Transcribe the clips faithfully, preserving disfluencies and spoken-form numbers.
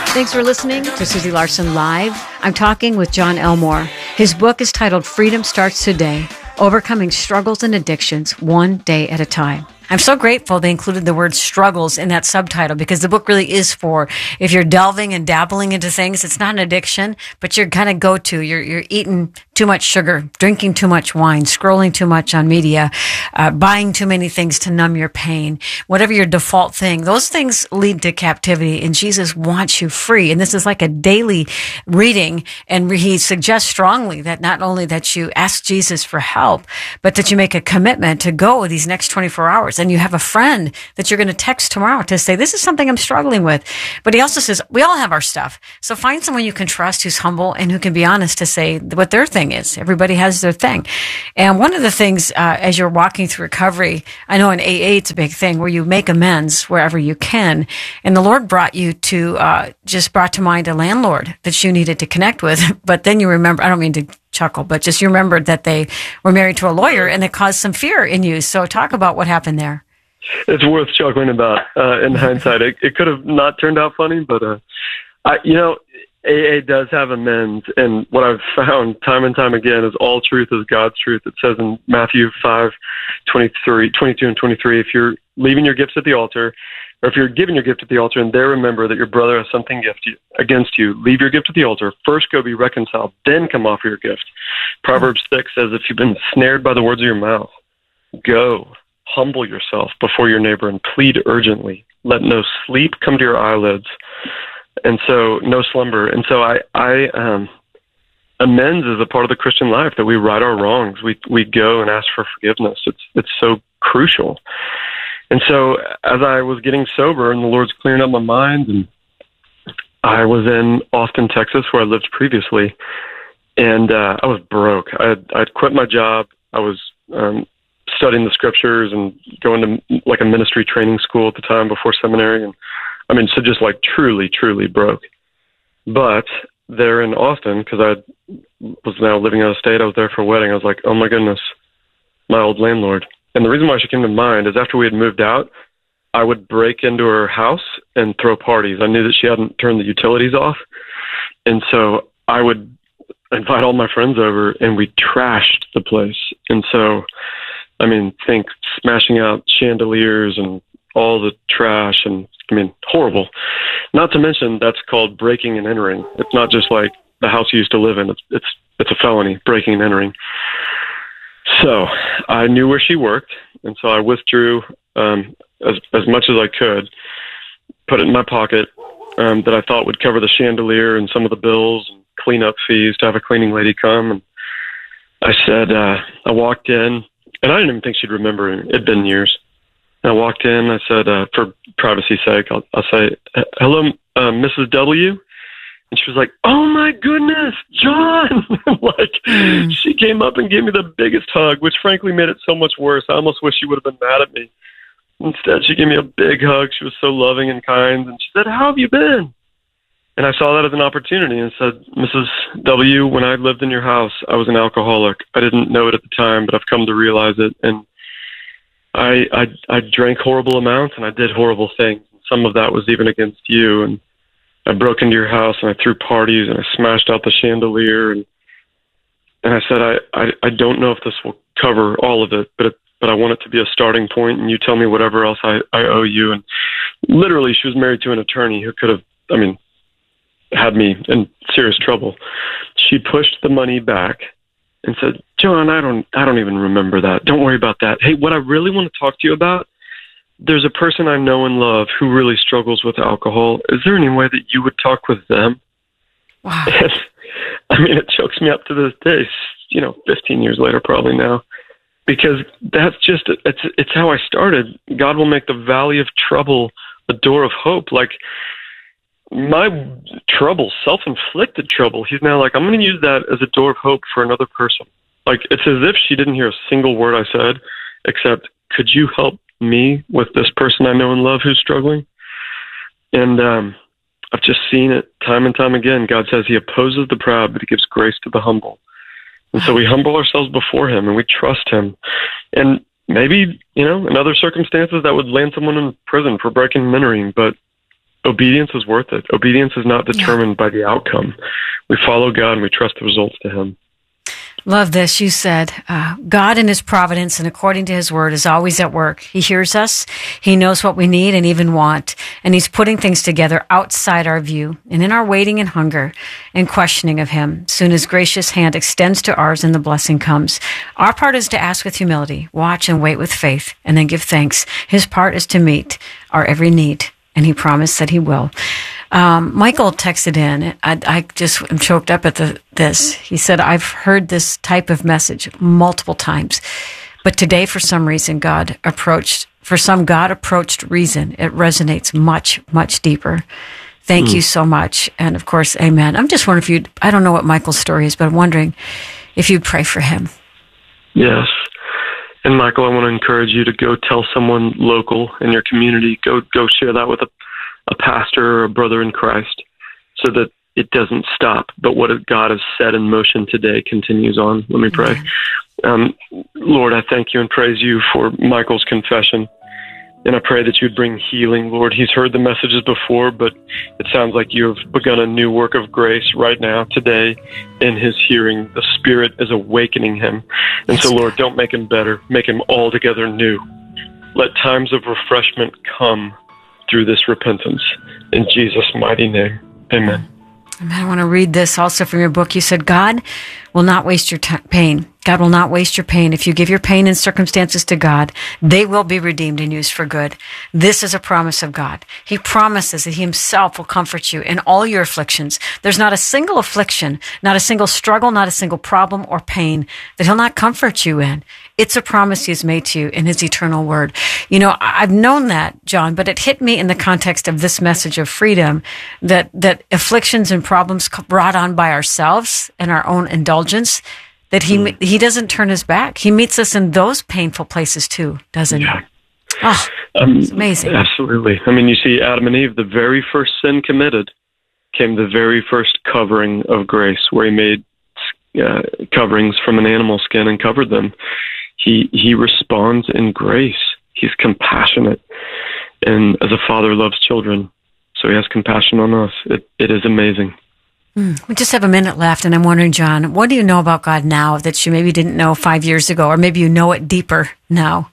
Thanks for listening to Susie Larson Live. I'm talking with John Elmore. His book is titled Freedom Starts Today, Overcoming Struggles and Addictions One Day at a Time. I'm so grateful they included the word struggles in that subtitle, because the book really is for, if you're delving and dabbling into things, it's not an addiction, but you're kind of go-to. You're, you're eating too much sugar, drinking too much wine, scrolling too much on media, uh, buying too many things to numb your pain, whatever your default thing. Those things lead to captivity, and Jesus wants you free. And this is like a daily reading, and he suggests strongly that not only that you ask Jesus for help, but that you make a commitment to go these next twenty-four hours. And you have a friend that you're going to text tomorrow to say, this is something I'm struggling with. But he also says, we all have our stuff. So find someone you can trust who's humble and who can be honest to say what their thing is. Everybody has their thing. And one of the things, uh, as you're walking through recovery, I know in A A it's a big thing where you make amends wherever you can. And the Lord brought you to, uh, just brought to mind a landlord that you needed to connect with. But then you remember, I don't mean to chuckle, but just you remembered that they were married to a lawyer, and it caused some fear in you. So talk about what happened there. It's worth chuckling about. Uh, in hindsight, it, it could have not turned out funny, but uh, I, you know, A A does have amends, and what I've found time and time again is all truth is God's truth. It says in Matthew five, twenty-three, twenty-two and twenty-three, if you're leaving your gifts at the altar, or if you're giving your gift at the altar and there remember that your brother has something gift you, against you, leave your gift at the altar. First go be reconciled, then come offer your gift. Proverbs six says, if you've been snared by the words of your mouth, go, humble yourself before your neighbor and plead urgently. Let no sleep come to your eyelids, and so no slumber. And so I, I um, amends is a part of the Christian life, that we right our wrongs. We we go and ask for forgiveness. It's it's so crucial. And so as I was getting sober and the Lord's clearing up my mind, and I was in Austin, Texas, where I lived previously, and uh, I was broke. I had, I'd quit my job. I was um, studying the scriptures and going to like a ministry training school at the time before seminary. And I mean, so just like truly, truly broke. But there in Austin, because I was now living out of state, I was there for a wedding. I was like, oh my goodness, my old landlord. And the reason why she came to mind is after we had moved out, I would break into her house and throw parties. I knew that she hadn't turned the utilities off. And so I would invite all my friends over, and we trashed the place. And so, I mean, think smashing out chandeliers and all the trash, and I mean, horrible. Not to mention that's called breaking and entering. It's not just like the house you used to live in. It's it's, it's a felony, breaking and entering. So I knew where she worked, and so I withdrew um, as as much as I could, put it in my pocket um, that I thought would cover the chandelier and some of the bills and cleanup fees to have a cleaning lady come. And I said, uh, I walked in, and I didn't even think she'd remember. It had been years. And I walked in, I said, uh, for privacy's sake, I'll, I'll say, hello, uh, Missus W. And she was like, oh my goodness, John. Like, mm. She came up and gave me the biggest hug, which frankly made it so much worse. I almost wish she would have been mad at me. Instead, she gave me a big hug. She was so loving and kind. And she said, how have you been? And I saw that as an opportunity and said, Missus W, when I lived in your house, I was an alcoholic. I didn't know it at the time, but I've come to realize it. And I, I, I drank horrible amounts, and I did horrible things. Some of that was even against you. And I broke into your house, and I threw parties, and I smashed out the chandelier. And and I said, I, I, I don't know if this will cover all of it, but it, but I want it to be a starting point, and you tell me whatever else I, I owe you. And literally, she was married to an attorney who could have, I mean, had me in serious trouble. She pushed the money back and said, John, I don't, I don't even remember that. Don't worry about that. Hey, what I really want to talk to you about, there's a person I know and love who really struggles with alcohol. Is there any way that you would talk with them? Wow. And, I mean, it chokes me up to this day, you know, fifteen years later, probably now, because that's just, it's, it's how I started. God will make the valley of trouble a door of hope. Like, my trouble, self-inflicted trouble, he's now like, I'm going to use that as a door of hope for another person. Like, it's as if she didn't hear a single word I said, except, could you help me with this person I know and love who's struggling? And um, I've just seen it time and time again. God says he opposes the proud, but he gives grace to the humble. And so we humble ourselves before him, and we trust him. And maybe, you know, in other circumstances that would land someone in prison for breaking and entering, but obedience is worth it. Obedience is not determined yeah. by the outcome. We follow God and we trust the results to him. Love this. You said, uh, God in his providence and according to his word is always at work. He hears us. He knows what we need and even want. And he's putting things together outside our view. And in our waiting and hunger and questioning of him, soon his gracious hand extends to ours and the blessing comes. Our part is to ask with humility, watch and wait with faith, and then give thanks. His part is to meet our every need. And he promised that he will. Um, Michael texted in. I, I just am choked up at the, this. He said, I've heard this type of message multiple times, but today, for some reason, God approached, for some God approached reason. It resonates much, much deeper. Thank mm. you so much. And of course, amen. I'm just wondering if you'd, I don't know what Michael's story is, but I'm wondering if you'd pray for him. Yes. And Michael, I want to encourage you to go tell someone local in your community, go, go share that with a a pastor or a brother in Christ, so that it doesn't stop, but what God has set in motion today continues on. Let me pray. Um, Lord, I thank you and praise you for Michael's confession, and I pray that you'd bring healing. Lord, he's heard the messages before, but it sounds like you have begun a new work of grace right now, today, in his hearing. The Spirit is awakening him. And so, Lord, don't make him better. Make him altogether new. Let times of refreshment come through this repentance. In Jesus' mighty name, amen. I want to read this also from your book. You said, God will not waste your t- pain. God will not waste your pain. If you give your pain and circumstances to God, they will be redeemed and used for good. This is a promise of God. He promises that he himself will comfort you in all your afflictions. There's not a single affliction, not a single struggle, not a single problem or pain that he'll not comfort you in. It's a promise he has made to you in his eternal word. You know, I've known that, John, but it hit me in the context of this message of freedom, that, that afflictions and problems brought on by ourselves and our own indulgence, that he mm. he doesn't turn his back. He meets us in those painful places too, doesn't yeah. he? Oh, um, it's amazing. Absolutely. I mean, you see, Adam and Eve, the very first sin committed, came the very first covering of grace, where he made uh, coverings from an animal skin and covered them. He he responds in grace. He's compassionate, and as a father loves children, so he has compassion on us. It it is amazing. Mm. We just have a minute left, and I'm wondering, John, what do you know about God now that you maybe didn't know five years ago, or maybe you know it deeper now?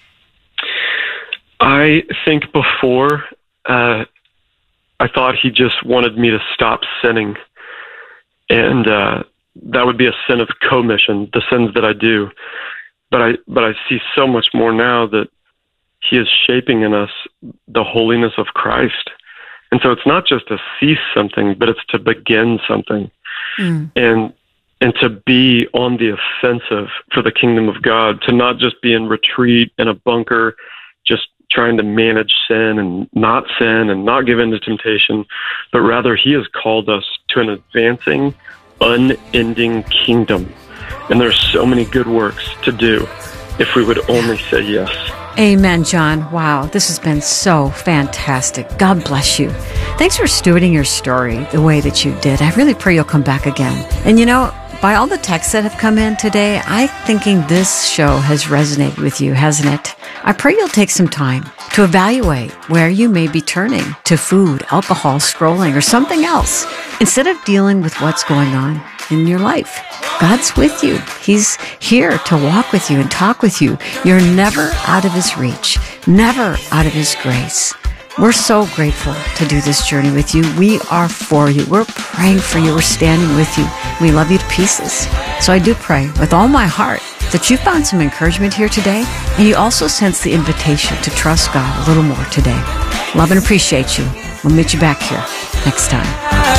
I think before, uh, I thought he just wanted me to stop sinning, and uh, that would be a sin of commission, the sins that I do. But I but I see so much more now that he is shaping in us the holiness of Christ. And so it's not just to cease something, but it's to begin something. Mm. And and to be on the offensive for the kingdom of God, to not just be in retreat in a bunker, just trying to manage sin and not sin and not give in to temptation, but rather he has called us to an advancing, unending kingdom. And there's so many good works to do if we would only say yes. Amen, John. Wow, this has been so fantastic. God bless you. Thanks for stewarding your story the way that you did. I really pray you'll come back again. And you know, by all the texts that have come in today, I'm thinking this show has resonated with you, hasn't it? I pray you'll take some time to evaluate where you may be turning to food, alcohol, scrolling, or something else, instead of dealing with what's going on in your life. God's with you. He's here to walk with you and talk with you. You're never out of his reach, never out of his grace. We're so grateful to do this journey with you. We are for you. We're praying for you. We're standing with you. We love you to pieces. So I do pray with all my heart that you found some encouragement here today, and you also sense the invitation to trust God a little more today. Love and appreciate you. We'll meet you back here next time.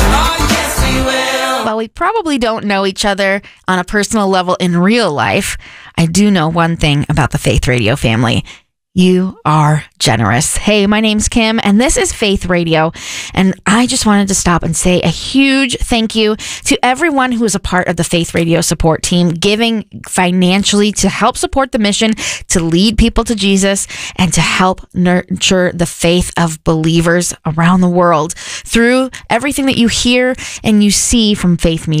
While we probably don't know each other on a personal level in real life, I do know one thing about the Faith Radio family. You are generous. Hey, my name's Kim, and this is Faith Radio. And I just wanted to stop and say a huge thank you to everyone who is a part of the Faith Radio support team, giving financially to help support the mission, to lead people to Jesus, and to help nurture the faith of believers around the world through everything that you hear and you see from Faith Media.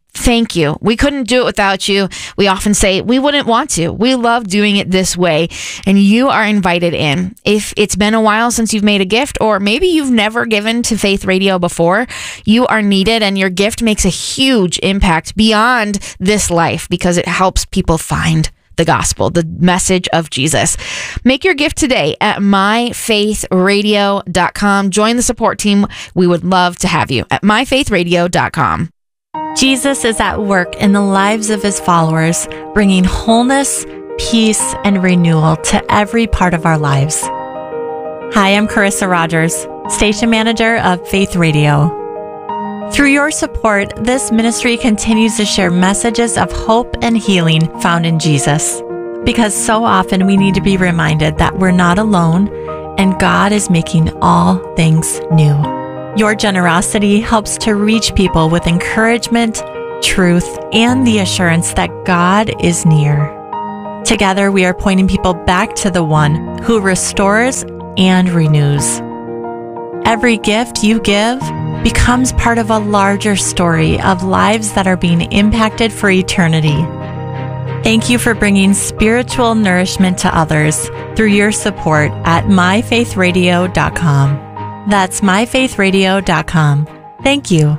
Thank you. We couldn't do it without you. We often say we wouldn't want to. We love doing it this way, and you are invited in. If it's been a while since you've made a gift, or maybe you've never given to Faith Radio before, you are needed, and your gift makes a huge impact beyond this life because it helps people find the gospel, the message of Jesus. Make your gift today at my faith radio dot com. Join the support team. We would love to have you at my faith radio dot com. Jesus is at work in the lives of his followers, bringing wholeness, peace, and renewal to every part of our lives. Hi, I'm Carissa Rogers, station manager of Faith Radio. Through your support, this ministry continues to share messages of hope and healing found in Jesus. Because so often we need to be reminded that we're not alone and God is making all things new. Your generosity helps to reach people with encouragement, truth, and the assurance that God is near. Together, we are pointing people back to the one who restores and renews. Every gift you give becomes part of a larger story of lives that are being impacted for eternity. Thank you for bringing spiritual nourishment to others through your support at my faith radio dot com. That's my faith radio dot com. Thank you.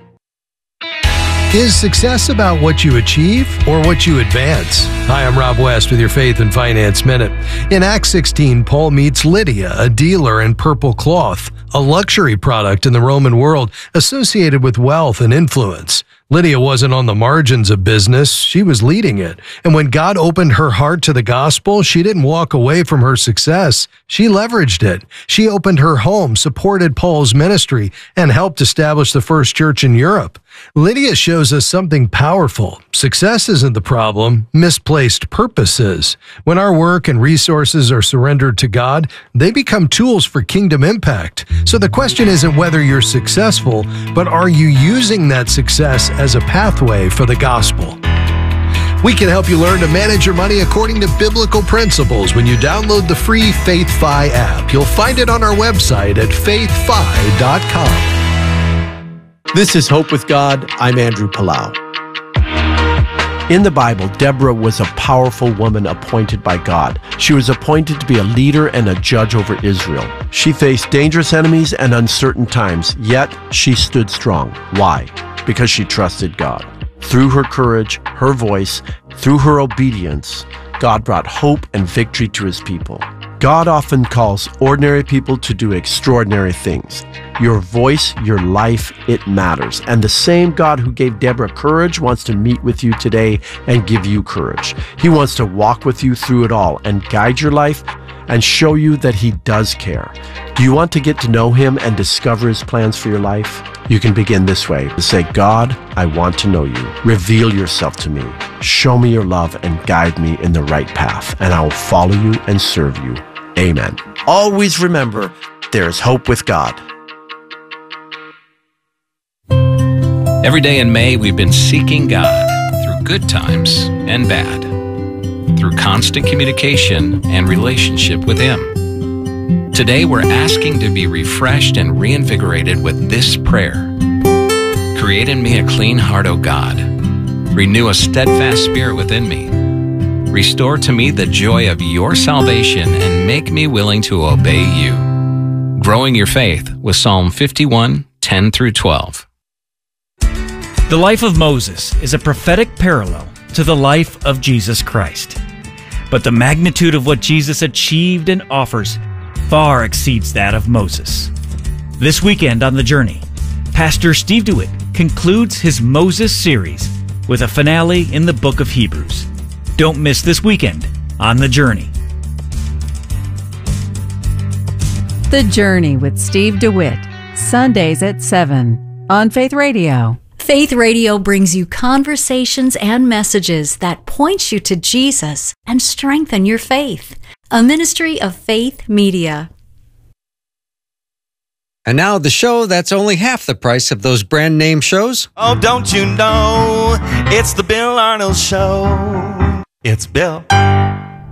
Is success about what you achieve or what you advance? Hi, I'm Rob West with your Faith and Finance Minute. In Acts sixteen, Paul meets Lydia, a dealer in purple cloth, a luxury product in the Roman world associated with wealth and influence. Lydia wasn't on the margins of business, she was leading it. And when God opened her heart to the gospel, she didn't walk away from her success. She leveraged it. She opened her home, supported Paul's ministry, and helped establish the first church in Europe. Lydia shows us something powerful. Success isn't the problem, misplaced purpose is. When our work and resources are surrendered to God, they become tools for kingdom impact. So the question isn't whether you're successful, but are you using that success as a pathway for the gospel? We can help you learn to manage your money according to biblical principles when you download the free FaithFi app. You'll find it on our website at faith fi dot com. This is Hope with God. I'm Andrew Palau. In the Bible, Deborah was a powerful woman appointed by God. She was appointed to be a leader and a judge over Israel. She faced dangerous enemies and uncertain times, yet she stood strong. Why? Because she trusted God. Through her courage, her voice, through her obedience, God brought hope and victory to his people. God often calls ordinary people to do extraordinary things. Your voice, your life, it matters. And the same God who gave Deborah courage wants to meet with you today and give you courage. He wants to walk with you through it all and guide your life and show you that he does care. Do you want to get to know him and discover his plans for your life? You can begin this way. Say, God, I want to know you. Reveal yourself to me. Show me your love and guide me in the right path, and I will follow you and serve you. Amen. Always remember, there is hope with God. Every day in May, we've been seeking God through good times and bad, through constant communication and relationship with Him. Today, we're asking to be refreshed and reinvigorated with this prayer. Create in me a clean heart, O God. Renew a steadfast spirit within me. Restore to me the joy of your salvation and make me willing to obey you. Growing your faith with Psalm fifty-one, ten through twelve. The life of Moses is a prophetic parallel to the life of Jesus Christ. But the magnitude of what Jesus achieved and offers far exceeds that of Moses. This weekend on The Journey, Pastor Steve DeWitt concludes his Moses series with a finale in the book of Hebrews. Don't miss this weekend on The Journey. The Journey with Steve DeWitt, Sundays at seven on Faith Radio. Faith Radio brings you conversations and messages that point you to Jesus and strengthen your faith. A ministry of Faith Media. And now the show that's only half the price of those brand name shows. Oh, don't you know, it's the Bill Arnold Show. It's Bill